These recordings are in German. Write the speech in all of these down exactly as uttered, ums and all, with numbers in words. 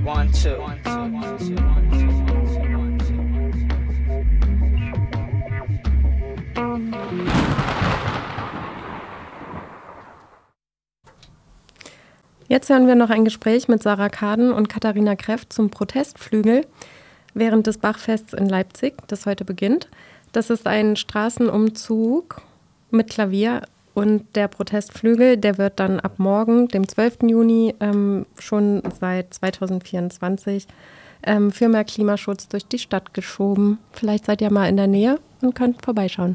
One, two. Jetzt hören wir noch ein Gespräch mit Sarah Kaden und Katharina Kreft zum Protestflügel während des Bachfests in Leipzig, das heute beginnt. Das ist ein Straßenumzug mit Klavier und der Protestflügel, der wird dann ab morgen, dem zwölften Juni, ähm, schon seit zweitausendvierundzwanzig ähm, für mehr Klimaschutz durch die Stadt geschoben. Vielleicht seid ihr mal in der Nähe und könnt vorbeischauen.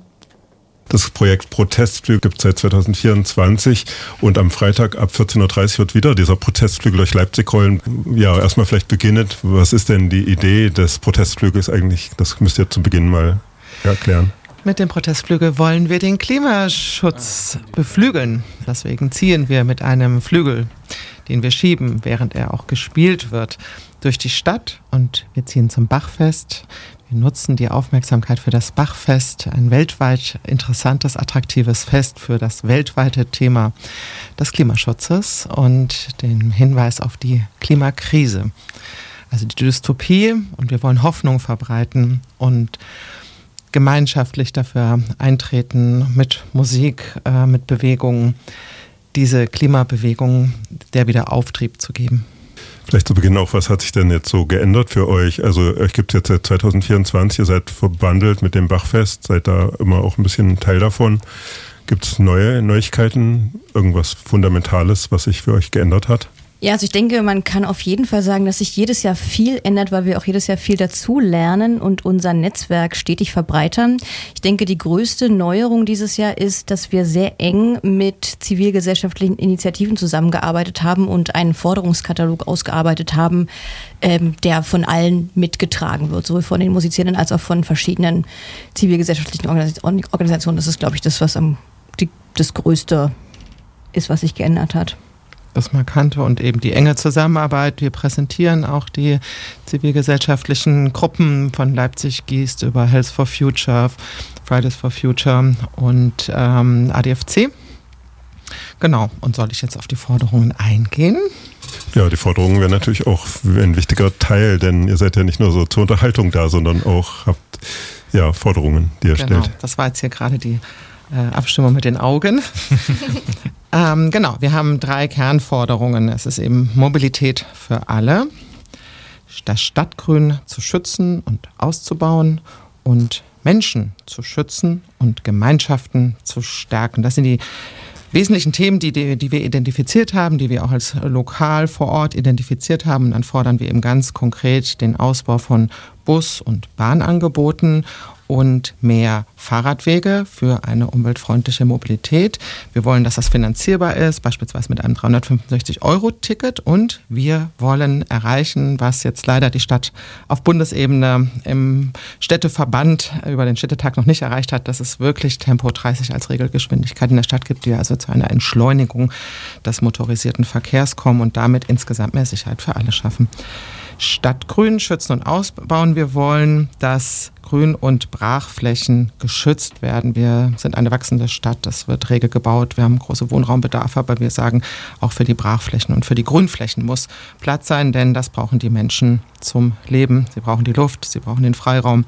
Das Projekt Protestflügel gibt es seit zweitausendvierundzwanzig und am Freitag ab vierzehn Uhr dreißig wird wieder dieser Protestflügel durch Leipzig rollen. Ja, erstmal vielleicht beginnend, was ist denn die Idee des Protestflügels eigentlich? Das müsst ihr zum Beginn mal erklären. Mit dem Protestflügel wollen wir den Klimaschutz beflügeln. Deswegen ziehen wir mit einem Flügel, den wir schieben, während er auch gespielt wird, durch die Stadt und wir ziehen zum Bachfest. Wir nutzen die Aufmerksamkeit für das Bachfest, ein weltweit interessantes, attraktives Fest für das weltweite Thema des Klimaschutzes und den Hinweis auf die Klimakrise. Also die Dystopie, und wir wollen Hoffnung verbreiten und gemeinschaftlich dafür eintreten, mit Musik, äh, mit Bewegungen, diese Klimabewegung der wieder Auftrieb zu geben. Vielleicht zu Beginn auch, was hat sich denn jetzt so geändert für euch? Also euch gibt es jetzt seit zweitausendvierundzwanzig, ihr seid verbandelt mit dem Bachfest, seid da immer auch ein bisschen Teil davon. Gibt es neue Neuigkeiten, irgendwas Fundamentales, was sich für euch geändert hat? Ja, also ich denke, man kann auf jeden Fall sagen, dass sich jedes Jahr viel ändert, weil wir auch jedes Jahr viel dazu lernen und unser Netzwerk stetig verbreitern. Ich denke, die größte Neuerung dieses Jahr ist, dass wir sehr eng mit zivilgesellschaftlichen Initiativen zusammengearbeitet haben und einen Forderungskatalog ausgearbeitet haben, ähm, der von allen mitgetragen wird, sowohl von den Musizierenden als auch von verschiedenen zivilgesellschaftlichen Organisationen. Das ist, glaube ich, das, was am, die, das Größte ist, was sich geändert hat. Das Markante und eben die enge Zusammenarbeit. Wir präsentieren auch die zivilgesellschaftlichen Gruppen von Leipzig Gießt über Health for Future, Fridays for Future und ähm, A D F C. Genau, und soll ich jetzt auf die Forderungen eingehen? Ja, die Forderungen wären natürlich auch ein wichtiger Teil, denn ihr seid ja nicht nur so zur Unterhaltung da, sondern auch habt ja Forderungen, die ihr genau, stellt. Das war jetzt hier gerade die äh, Abstimmung mit den Augen. Ähm, genau, wir haben drei Kernforderungen. Es ist eben Mobilität für alle, das Stadtgrün zu schützen und auszubauen und Menschen zu schützen und Gemeinschaften zu stärken. Das sind die wesentlichen Themen, die, die, die wir identifiziert haben, die wir auch als lokal vor Ort identifiziert haben. Und dann fordern wir eben ganz konkret den Ausbau von Bus- und Bahnangeboten und mehr Fahrradwege für eine umweltfreundliche Mobilität. Wir wollen, dass das finanzierbar ist, beispielsweise mit einem dreihundertfünfundsechzig Euro Ticket. Und wir wollen erreichen, was jetzt leider die Stadt auf Bundesebene im Städteverband über den Städtetag noch nicht erreicht hat, dass es wirklich Tempo dreißig als Regelgeschwindigkeit in der Stadt gibt, die also zu einer Entschleunigung des motorisierten Verkehrs kommen und damit insgesamt mehr Sicherheit für alle schaffen. Stadtgrün schützen und ausbauen. Wir wollen, dass Grün- und Brachflächen geschützt werden. Wir sind eine wachsende Stadt, es wird rege gebaut, wir haben große Wohnraumbedarf, aber wir sagen, auch für die Brachflächen und für die Grünflächen muss Platz sein, denn das brauchen die Menschen zum Leben. Sie brauchen die Luft, sie brauchen den Freiraum.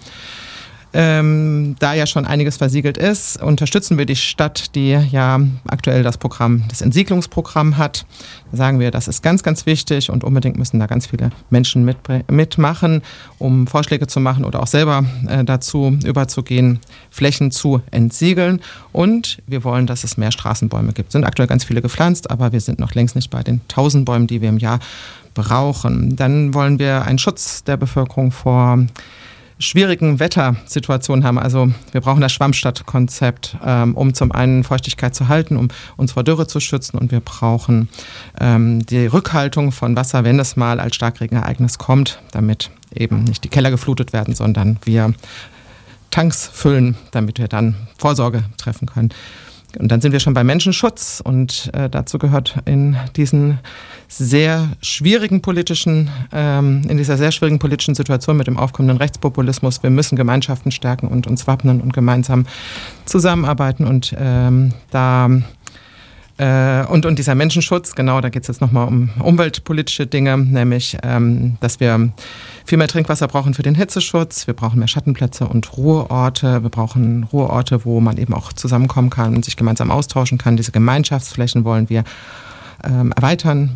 Ähm, da ja schon einiges versiegelt ist, unterstützen wir die Stadt, die ja aktuell das Programm, das Entsiedlungsprogramm hat. Da sagen wir, das ist ganz, ganz wichtig und unbedingt müssen da ganz viele Menschen mit, mitmachen, um Vorschläge zu machen oder auch selber äh, dazu überzugehen, Flächen zu entsiegeln. Und wir wollen, dass es mehr Straßenbäume gibt. Es sind aktuell ganz viele gepflanzt, aber wir sind noch längst nicht bei den tausend Bäumen, die wir im Jahr brauchen. Dann wollen wir einen Schutz der Bevölkerung vor schwierigen Wettersituationen haben. Also wir brauchen das Schwammstadtkonzept, ähm, um zum einen Feuchtigkeit zu halten, um uns vor Dürre zu schützen, und wir brauchen ähm, die Rückhaltung von Wasser, wenn es mal als Starkregenereignis kommt, damit eben nicht die Keller geflutet werden, sondern wir Tanks füllen, damit wir dann Vorsorge treffen können. Und dann sind wir schon beim Menschenschutz, und äh, dazu gehört in diesen sehr schwierigen politischen, ähm, in dieser sehr schwierigen politischen Situation mit dem aufkommenden Rechtspopulismus, wir müssen Gemeinschaften stärken und uns wappnen und gemeinsam zusammenarbeiten, und ähm, da Äh, und, und dieser Menschenschutz, genau, da geht es jetzt nochmal um umweltpolitische Dinge, nämlich, ähm, dass wir viel mehr Trinkwasser brauchen für den Hitzeschutz, wir brauchen mehr Schattenplätze und Ruheorte, wir brauchen Ruheorte, wo man eben auch zusammenkommen kann und sich gemeinsam austauschen kann. Diese Gemeinschaftsflächen wollen wir ähm, erweitern.